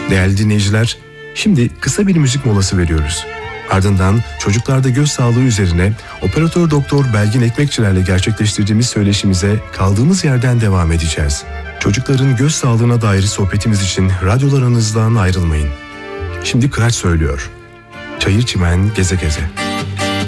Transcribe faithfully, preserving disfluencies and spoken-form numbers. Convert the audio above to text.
Değerli dinleyiciler, şimdi kısa bir müzik molası veriyoruz. Ardından çocuklarda göz sağlığı üzerine operatör doktor Belgin Ekmekçilerle gerçekleştirdiğimiz söyleşimize kaldığımız yerden devam edeceğiz. Çocukların göz sağlığına dair sohbetimiz için radyolarınızdan ayrılmayın. Şimdi Kıraç söylüyor. Çayır çimen geze geze.